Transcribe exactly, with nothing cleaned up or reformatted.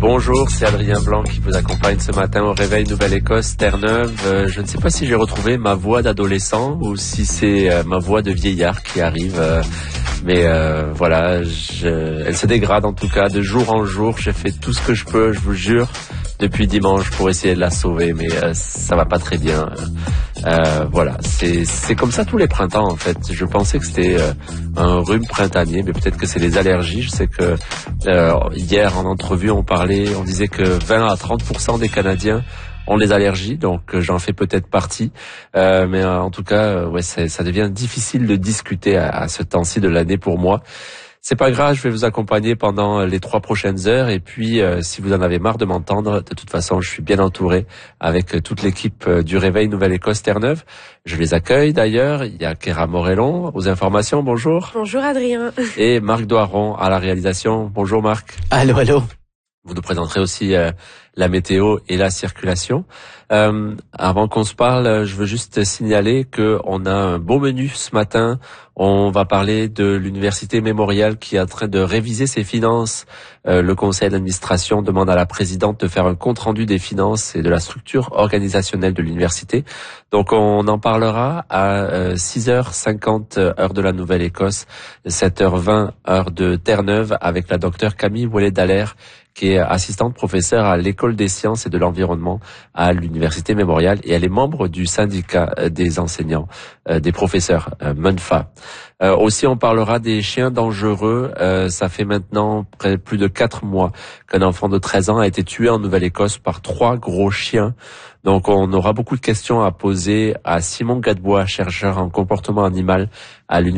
Bonjour, c'est Adrien Blanc qui vous accompagne ce matin au réveil Nouvelle-Écosse, Terre-Neuve. Euh, je ne sais pas si j'ai retrouvé ma voix d'adolescent ou si c'est euh, ma voix de vieillard qui arrive. Euh, mais euh, voilà, je, elle se dégrade en tout cas de jour en jour. J'ai fait tout ce que je peux, je vous jure, depuis dimanche pour essayer de la sauver, mais euh, ça va pas très bien. Euh, voilà, c'est c'est comme ça tous les printemps en fait. Je pensais que c'était euh, un rhume printanier, mais peut-être que c'est les allergies. Je sais que euh, hier en entrevue on parlait, on disait que vingt à trente pour cent des Canadiens ont des allergies, donc euh, j'en fais peut-être partie. Euh, mais euh, en tout cas, euh, ouais, ça, ça devient difficile de discuter à, à ce temps-ci de l'année pour moi. C'est pas grave, je vais vous accompagner pendant les trois prochaines heures et puis euh, si vous en avez marre de m'entendre, de toute façon je suis bien entouré avec toute l'équipe du Réveil Nouvelle-Écosse Terre-Neuve. Je les accueille d'ailleurs, il y a Kéra Morellon aux informations, bonjour. Bonjour Adrien. Et Marc Doiron à la réalisation, bonjour Marc. Allô, allô. Vous nous présenterez aussi euh, la météo et la circulation. Euh, avant qu'on se parle, je veux juste signaler que on a un beau menu ce matin. On va parler de l'Université Mémorial qui est en train de réviser ses finances. Euh, le conseil d'administration demande à la présidente de faire un compte-rendu des finances et de la structure organisationnelle de l'université. Donc on en parlera à euh, six heures cinquante heure de la Nouvelle-Écosse, sept heures vingt heure de Terre-Neuve avec la docteure Camille Ouellet-Dallaire qui est assistante professeure à l'École des sciences et de l'environnement à l'Université Mémorial et elle est membre du syndicat des enseignants, euh, des professeurs, euh, MENFA. Euh, aussi, on parlera des chiens dangereux. Euh, ça fait maintenant près plus de quatre mois qu'un enfant de treize ans a été tué en Nouvelle-Écosse par trois gros chiens. Donc, on aura beaucoup de questions à poser à Simon Gadebois, chercheur en comportement animal à l'Université